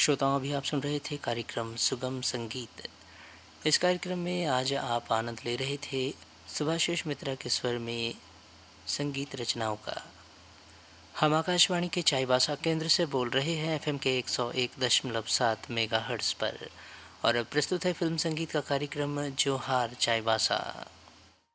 श्रोताओं, अभी आप सुन रहे थे कार्यक्रम सुगम संगीत। इस कार्यक्रम में आज आप आनंद ले रहे थे सुभाषिष मित्रा के स्वर में संगीत रचनाओं का। हम आकाशवाणी के चाईबासा केंद्र से बोल रहे हैं एफएम के 101.7 मेगाहर्ट्ज़ पर, और अब प्रस्तुत है फिल्म संगीत का कार्यक्रम जोहार चाईबासा।